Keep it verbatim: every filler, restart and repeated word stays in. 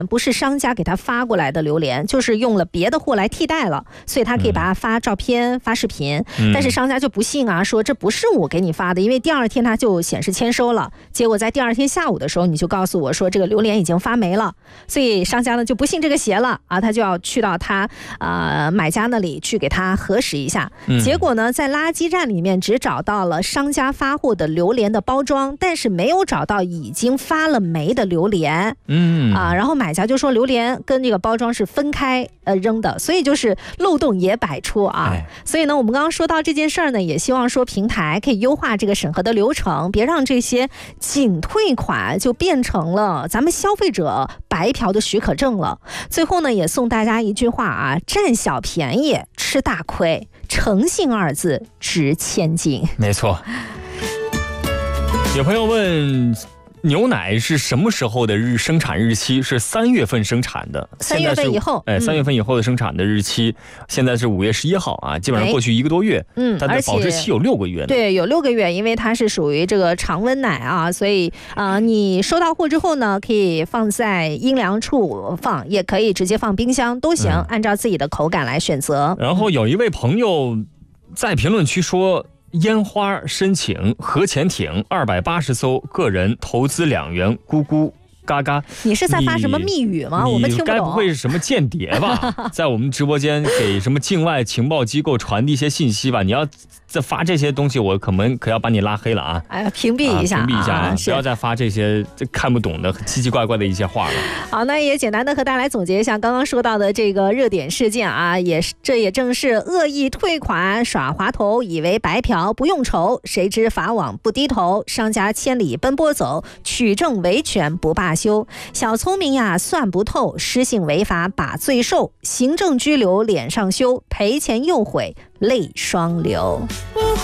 不是商家给他发过来的榴莲，就是用了别的货来替代了，所以他可以把它发照片、嗯、发视频、嗯。但是商家就不信啊，说这不是我给你发的，因为第二天他就显示签收了。结果在第二天下午的时候，你就告诉我说这个榴莲已经发霉了，所以商家呢就不信这个邪了啊，他就要去到他呃买家那里去给他核实一下。嗯、结果呢，在垃圾站里面只找到了商家发货的榴莲的包装，但是没有找到已经发了霉的榴莲。嗯啊，然后买家就说榴莲跟这个包装是分开呃扔的，所以就是漏洞也百出啊。哎、所以呢，我们刚刚说到这件事儿呢，也希望说平台可以优化这个审核的流程，别让这些仅退款就变成了咱们消费者白嫖的许可证了。最后呢，也送大家一句话啊：占小便宜吃大亏，诚信二字值千金。 没错。有朋友问，牛奶是什么时候的日生产日期？是三月份生产的， 三月份以后， 哎，三月份以后的生产的日期，嗯、现在是五月十一号啊，基本上过去一个多月，嗯，它的保质期有六个月呢。 对，有六个月，因为它是属于这个常温奶啊，所以啊、呃，你收到货之后呢，可以放在阴凉处放，也可以直接放冰箱，都行，嗯、按照自己的口感来选择。 然后有一位朋友在评论区说，烟花申请核潜艇二百八十艘，个人投资两元，咕咕嘎嘎。 你是在发什么密语吗？我们听不懂。 该不会是什么间谍吧？在我们直播间给什么境外情报机构传递一些信息吧？你要再发这些东西，我可能可要把你拉黑了啊！ 哎呀，屏蔽一下， 啊、屏蔽一下、 啊， 不要再发这些看不懂的奇奇怪怪的一些话了。 好，那也简单的和大家来总结一下刚刚说到的这个热点事件啊，也是这也正是恶意退款耍滑头，以为白嫖不用愁，谁知法网不低头，商家千里奔波走，取证维权不罢休。小聪明呀算不透，失信违法把罪受，行政拘留脸上羞，赔钱又悔泪双流。